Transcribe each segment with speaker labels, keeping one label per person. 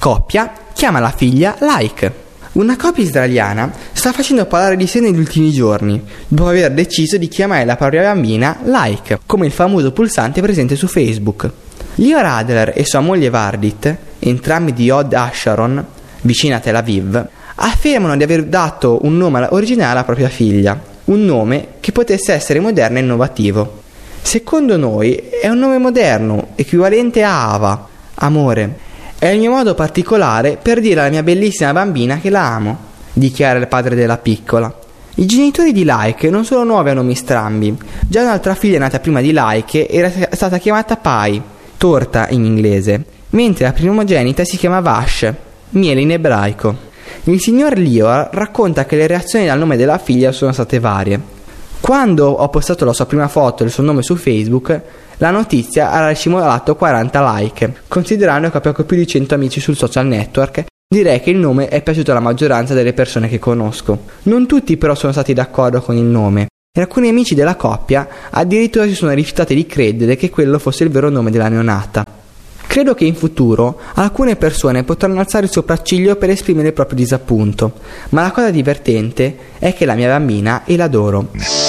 Speaker 1: coppia chiama la figlia Like. Una coppia israeliana sta facendo parlare di sé negli ultimi giorni, dopo aver deciso di chiamare la propria bambina Like, come il famoso pulsante presente su Facebook. Lior Adler e sua moglie Vardit, entrambi di Hod Asharon, vicina a Tel Aviv, affermano di aver dato un nome originale alla propria figlia, un nome che potesse essere moderno e innovativo. Secondo noi è un nome moderno, equivalente a Ava, amore. È il mio modo particolare per dire alla mia bellissima bambina che la amo, dichiara il padre della piccola. I genitori di Like non sono nuovi a nomi strambi. Già un'altra figlia nata prima di Like era stata chiamata Pie, torta in inglese, mentre la primogenita si chiama Vash, miele in ebraico. Il signor Lior racconta che le reazioni al nome della figlia sono state varie. Quando ho postato la sua prima foto e il suo nome su Facebook, la notizia ha racimolato 40 like. Considerando che ho poco più di 100 amici sul social network, direi che il nome è piaciuto alla maggioranza delle persone che conosco. Non tutti però sono stati d'accordo con il nome, e alcuni amici della coppia addirittura si sono rifiutati di credere che quello fosse il vero nome della neonata. Credo che in futuro alcune persone potranno alzare il sopracciglio per esprimere il proprio disappunto, ma la cosa divertente è che la mia bambina e l'adoro.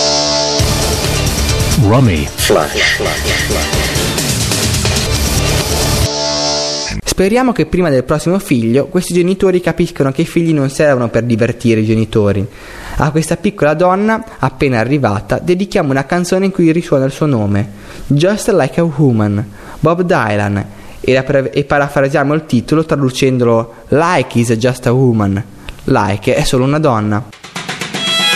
Speaker 2: Rummy
Speaker 1: Speriamo che prima del prossimo figlio questi genitori capiscano che i figli non servono per divertire i genitori. A questa piccola donna appena arrivata dedichiamo una canzone in cui risuona il suo nome, Just Like a Woman, Bob Dylan, e parafrasiamo il titolo traducendolo Like is just a woman, Like è solo una donna.